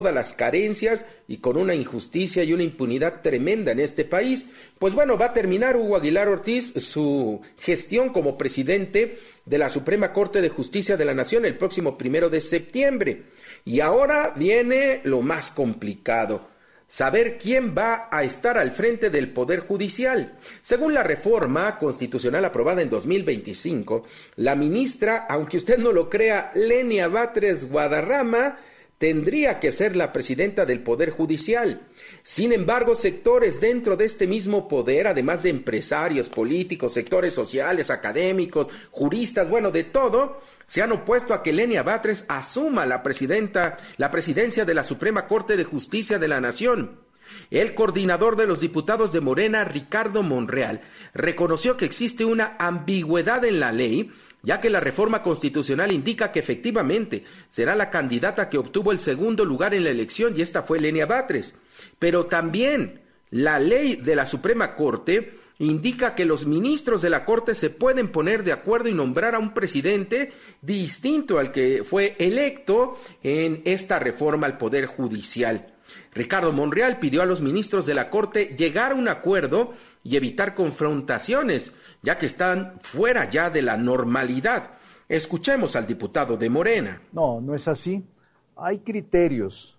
todas las carencias y con una injusticia y una impunidad tremenda en este país. Pues bueno, va a terminar Hugo Aguilar Ortiz su gestión como presidente de la Suprema Corte de Justicia de la Nación el próximo 1 de septiembre. Y ahora viene lo más complicado: saber quién va a estar al frente del Poder Judicial. Según la reforma constitucional aprobada en 2025, la ministra, aunque usted no lo crea, Lenia Batres Guadarrama, tendría que ser la presidenta del Poder Judicial. Sin embargo, sectores dentro de este mismo poder, además de empresarios, políticos, sectores sociales, académicos, juristas, bueno, de todo, se han opuesto a que Lenia Batres asuma la presidencia de la Suprema Corte de Justicia de la Nación. El coordinador de los diputados de Morena, Ricardo Monreal, reconoció que existe una ambigüedad en la ley, ya que la reforma constitucional indica que efectivamente será la candidata que obtuvo el segundo lugar en la elección, y esta fue Lenia Batres. Pero también la ley de la Suprema Corte indica que los ministros de la Corte se pueden poner de acuerdo y nombrar a un presidente distinto al que fue electo en esta reforma al Poder Judicial. Ricardo Monreal pidió a los ministros de la Corte llegar a un acuerdo y evitar confrontaciones, ya que están fuera ya de la normalidad. Escuchemos al diputado de Morena. No es así. Hay criterios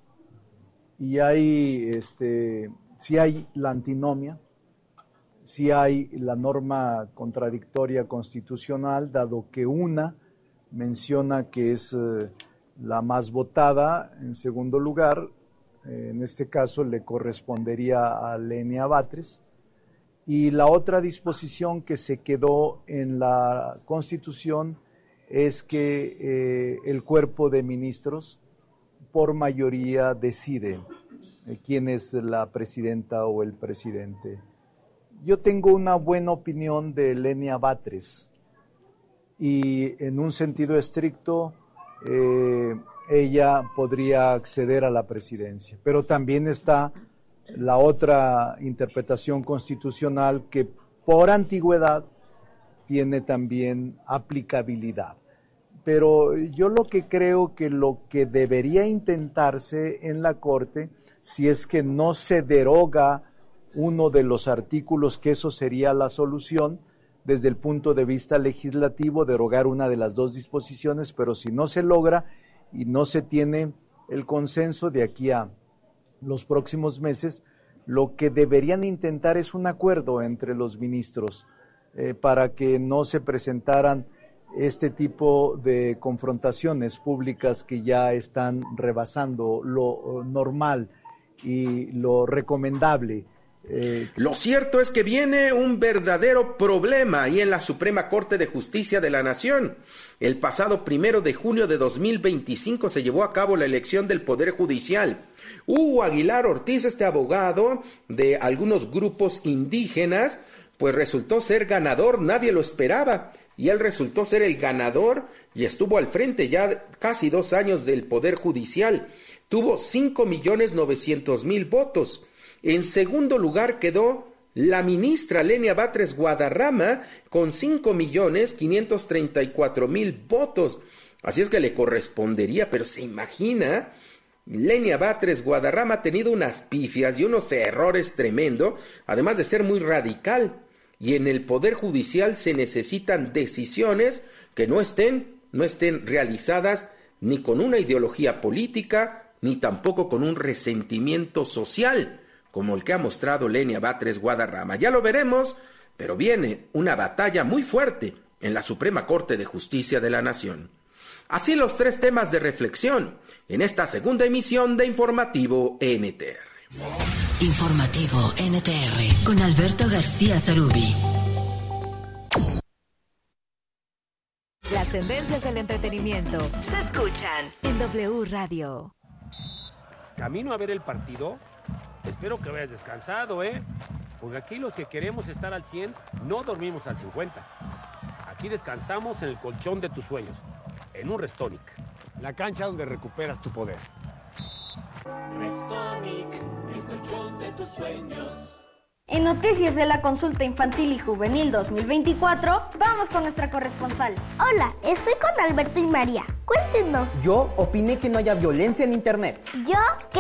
y hay, sí hay la antinomia, sí hay la norma contradictoria constitucional, dado que una menciona que es la más votada. En segundo lugar, en este caso le correspondería a Lenia Batres, y la otra disposición que se quedó en la Constitución es que el cuerpo de ministros por mayoría decide quién es la presidenta o el presidente. Yo tengo una buena opinión de Lenia Batres y en un sentido estricto ella podría acceder a la presidencia, pero también está la otra interpretación constitucional que por antigüedad tiene también aplicabilidad. Pero yo lo que creo que lo que debería intentarse en la Corte, si es que no se deroga uno de los artículos, que eso sería la solución desde el punto de vista legislativo, derogar una de las dos disposiciones, pero si no se logra y no se tiene el consenso de aquí a los próximos meses, lo que deberían intentar es un acuerdo entre los ministros para que no se presentaran este tipo de confrontaciones públicas que ya están rebasando lo normal y lo recomendable. Lo cierto es que viene un verdadero problema ahí en la Suprema Corte de Justicia de la Nación. El pasado 1 de junio de 2025 se llevó a cabo la elección del Poder Judicial. Hugo Aguilar Ortiz, este abogado de algunos grupos indígenas, pues resultó ser ganador, nadie lo esperaba, y él resultó ser el ganador y estuvo al frente ya casi 2 años del Poder Judicial. Tuvo 5.900.000 votos. En segundo lugar quedó la ministra Lenia Batres Guadarrama con 5.534.000 votos. Así es que le correspondería, pero se imagina, Lenia Batres Guadarrama ha tenido unas pifias y unos errores tremendos, además de ser muy radical. Y en el Poder Judicial se necesitan decisiones que no estén realizadas ni con una ideología política, ni tampoco con un resentimiento social, como el que ha mostrado Lenia Batres Guadarrama. Ya lo veremos, pero viene una batalla muy fuerte en la Suprema Corte de Justicia de la Nación. Así los 3 temas de reflexión en esta segunda emisión de Informativo NTR. Informativo NTR con Alberto García Zarubi. Las tendencias del entretenimiento se escuchan en W Radio. Camino a ver el partido. Espero que vayas descansado, porque aquí los que queremos estar al 100 no dormimos al 50. Aquí descansamos en el colchón de tus sueños, en un Restonic, la cancha donde recuperas tu poder. Restonic, el colchón de tus sueños. En noticias de la consulta infantil y juvenil 2024, vamos con nuestra corresponsal. Hola, estoy con Alberto y María. Cuéntenos. Yo opiné que no haya violencia en internet. Yo que